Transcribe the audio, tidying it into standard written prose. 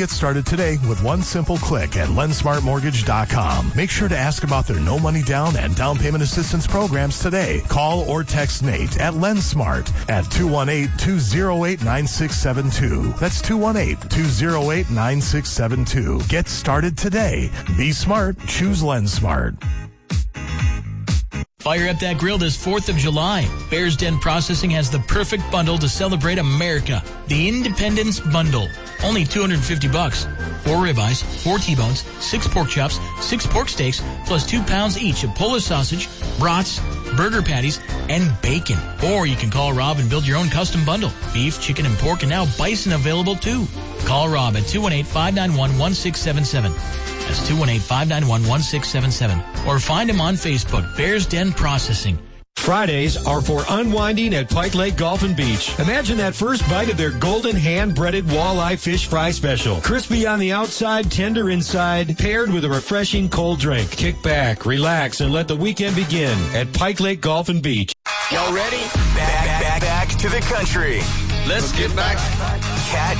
get started today with one simple click at lendsmartmortgage.com. Make sure to ask about their no money down and down payment assistance programs today. Call or text Nate at LendSmart at 218-208-9672. That's 218-208-9672. Get started today. Be smart. Choose LendSmart. Fire up that grill this 4th of July. Bears Den Processing has the perfect bundle to celebrate America. The Independence Bundle. Only $250. 4 ribeyes, 4 T-bones, 6 pork chops, 6 pork steaks, plus 2 pounds each of Polish sausage, brats, burger patties, and bacon. Or you can call Rob and build your own custom bundle. Beef, chicken, and pork, and now bison available too. Call Rob at 218-591-1677. That's 218-591-1677. Or find him on Facebook, Bears Den Processing. Fridays are for unwinding at Pike Lake Golf and Beach. Imagine that first bite of their golden hand-breaded walleye fish fry special. Crispy on the outside, tender inside, paired with a refreshing cold drink. Kick back, relax, and let the weekend begin at Pike Lake Golf and Beach. Y'all ready? Back to the country. Let's get back.